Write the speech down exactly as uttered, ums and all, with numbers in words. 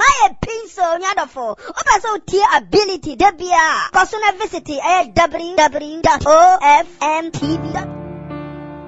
a pencil nyadofo. Oba so tier ability debia. Kosuna visit w w w dot o f m t v dot com